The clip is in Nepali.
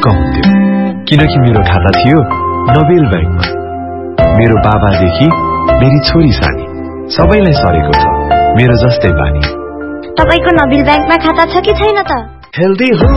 ढुक्क हुन्थ्यो किनकि मेरो खाता थियो नोबेल बैंकमा। मेरो बाबादेखि मेरी छोरी सानी सबैलाई सरेको छ मेरो जस्तै बानी। तपाईको नोबेल बैंकमा खाता छ कि छैन त? हेल्दी